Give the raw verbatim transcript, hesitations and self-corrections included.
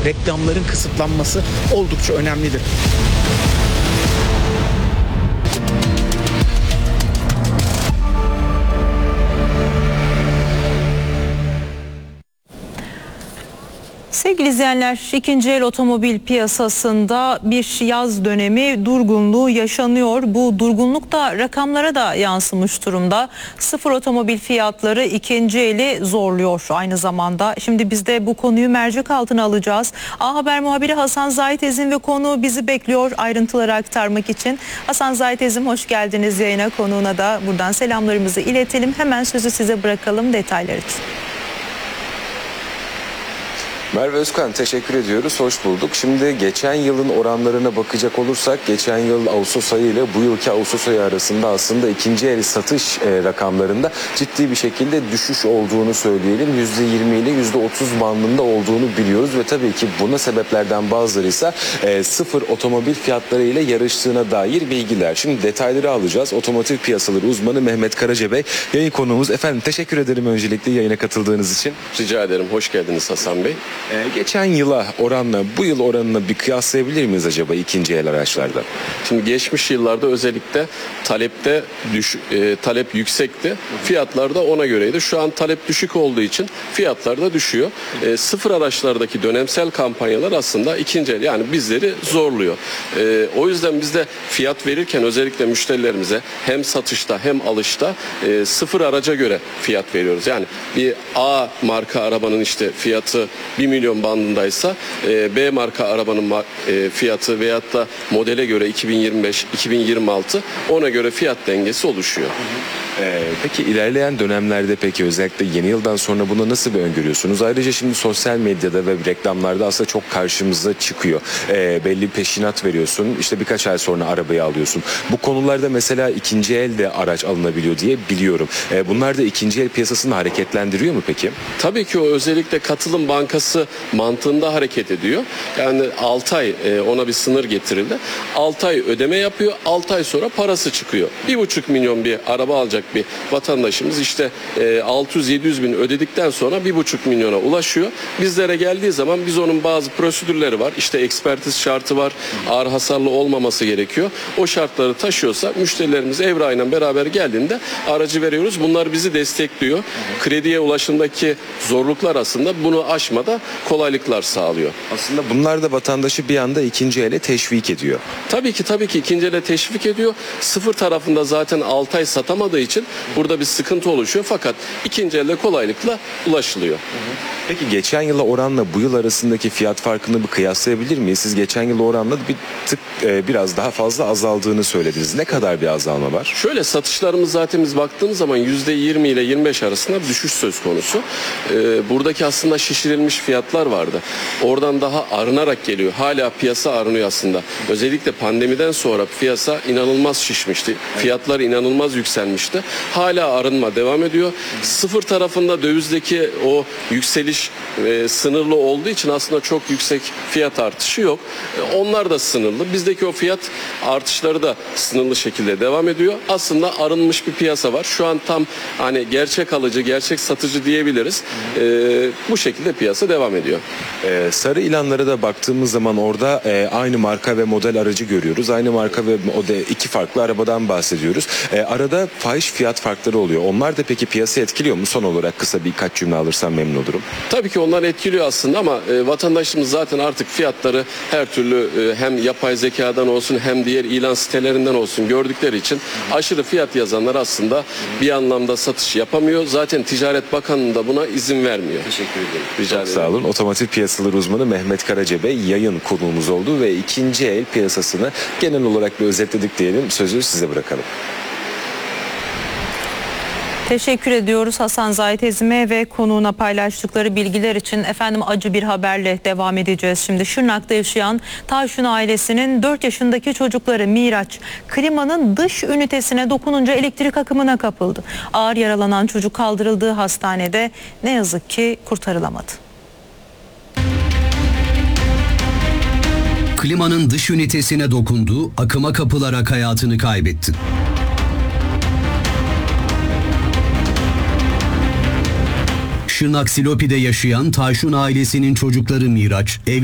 reklamların kısıtlanması oldukça önemlidir. Sevgili izleyenler, ikinci el otomobil piyasasında bir yaz dönemi durgunluğu yaşanıyor. Bu durgunluk da rakamlara da yansımış durumda. Sıfır otomobil fiyatları ikinci eli zorluyor aynı zamanda. Şimdi biz de bu konuyu mercek altına alacağız. A Haber muhabiri Hasan Zahitezim ve konuğu bizi bekliyor ayrıntıları aktarmak için. Hasan Zahitezim, hoş geldiniz yayına, konuğuna da buradan selamlarımızı iletelim. Hemen sözü size bırakalım detaylar için. Merve Özkan, teşekkür ediyoruz. Hoş bulduk. Şimdi geçen yılın oranlarına bakacak olursak, geçen yıl Ağustos ayı ile bu yılki Ağustos ayı arasında aslında ikinci el satış e, rakamlarında ciddi bir şekilde düşüş olduğunu söyleyelim. yüzde yirmi ile yüzde otuz bandında olduğunu biliyoruz ve tabii ki buna sebeplerden bazıları ise e, sıfır otomobil fiyatları ile yarıştığına dair bilgiler. Şimdi detayları alacağız. Otomotiv piyasaları uzmanı Mehmet Karaca Bey yayın konuğumuz. Efendim, teşekkür ederim öncelikle yayına katıldığınız için. Rica ederim. Hoş geldiniz Hasan Bey. Ee, geçen yıla oranla bu yıl oranına bir kıyaslayabilir miyiz acaba ikinci el araçlarda? Şimdi geçmiş yıllarda özellikle talepte düş, e, talep yüksekti. Fiyatlar da ona göreydi. Şu an talep düşük olduğu için fiyatlar da düşüyor. E, sıfır araçlardaki dönemsel kampanyalar aslında ikinci el, yani bizleri zorluyor. E, o yüzden biz de fiyat verirken özellikle müşterilerimize hem satışta hem alışta e, sıfır araca göre fiyat veriyoruz. Yani bir A marka arabanın işte fiyatı bir milyon bandındaysa e, B marka arabanın e, fiyatı veyahut da modele göre iki bin yirmi beş iki bin yirmi altı ona göre fiyat dengesi oluşuyor. Ee, peki ilerleyen dönemlerde peki özellikle yeni yıldan sonra buna nasıl bir öngörüyorsunuz? Ayrıca şimdi sosyal medyada ve reklamlarda aslında çok karşımıza çıkıyor. Ee, belli bir peşinat veriyorsun, işte birkaç ay sonra arabayı alıyorsun. Bu konularda mesela ikinci el de araç alınabiliyor diye biliyorum. Ee, bunlar da ikinci el piyasasını hareketlendiriyor mu peki? Tabii ki o özellikle katılım bankası mantığında hareket ediyor. Yani altı ay e, ona bir sınır getirildi. altı ay ödeme yapıyor, altı ay sonra parası çıkıyor. bir buçuk milyon bir araba alacak bir vatandaşımız işte e, altı yüz yedi yüz bin ödedikten sonra bir buçuk milyona ulaşıyor. Bizlere geldiği zaman biz onun bazı prosedürleri var. İşte ekspertiz şartı var. Ağır hasarlı olmaması gerekiyor. O şartları taşıyorsa müşterilerimiz evrayla beraber geldiğinde aracı veriyoruz. Bunlar bizi destekliyor. Krediye ulaşımdaki zorluklar aslında bunu aşmada kolaylıklar sağlıyor. Aslında bunlar da vatandaşı bir anda ikinci ele teşvik ediyor. Tabii ki tabii ki ikinci ele teşvik ediyor. Sıfır tarafında zaten altı ay satamadığı için burada bir sıkıntı oluşuyor, fakat ikinci elde kolaylıkla ulaşılıyor. Peki geçen yıla oranla bu yıl arasındaki fiyat farkını bir kıyaslayabilir miyiz? Siz geçen yıl oranla bir tık e, biraz daha fazla azaldığını söylediniz. Ne kadar bir azalma var? Şöyle, satışlarımız zaten biz baktığımız zaman yüzde yirmi ile yirmi beş arasında düşüş söz konusu. Ee, buradaki aslında şişirilmiş fiyatlar vardı. Oradan daha arınarak geliyor. Hala piyasa arınıyor aslında. Özellikle pandemiden sonra piyasa inanılmaz şişmişti. Fiyatlar inanılmaz yükselmişti. Hala arınma devam ediyor. Sıfır tarafında dövizdeki o yükseliş e, sınırlı olduğu için aslında çok yüksek fiyat artışı yok. E, onlar da sınırlı. Bizdeki o fiyat artışları da sınırlı şekilde devam ediyor. Aslında arınmış bir piyasa var. Şu an tam hani gerçek alıcı, gerçek satıcı diyebiliriz. E, bu şekilde piyasa devam ediyor. Ee, sarı ilanlara da baktığımız zaman orada e, aynı marka ve model aracı görüyoruz. Aynı marka ve model, iki farklı arabadan bahsediyoruz. E, arada fahiş fiyat farkları oluyor. Onlar da peki piyasayı etkiliyor mu? Son olarak kısa birkaç cümle alırsam memnun olurum. Tabii ki onlar etkiliyor aslında ama e, vatandaşımız zaten artık fiyatları her türlü e, hem yapay zekadan olsun hem diğer ilan sitelerinden olsun gördükleri için aşırı fiyat yazanlar aslında bir anlamda satış yapamıyor. Zaten Ticaret Bakanlığı da buna izin vermiyor. Teşekkür ederim. Rica ederim. Sağ olun. Otomotiv piyasaları uzmanı Mehmet Karaca Bey yayın konuğumuz oldu ve ikinci el piyasasını genel olarak bir özetledik diyelim. Sözü size bırakalım. Teşekkür ediyoruz Hasan Zahitezim'e ve konuğuna paylaştıkları bilgiler için. Efendim, acı bir haberle devam edeceğiz. Şimdi Şırnak'ta yaşayan Tayşun ailesinin dört yaşındaki çocukları Miraç, klimanın dış ünitesine dokununca elektrik akımına kapıldı. Ağır yaralanan çocuk kaldırıldığı hastanede ne yazık ki kurtarılamadı. Klimanın dış ünitesine dokundu, akıma kapılarak hayatını kaybetti. Şırnak Silopi'de yaşayan Tayşun ailesinin çocukları Miraç, ev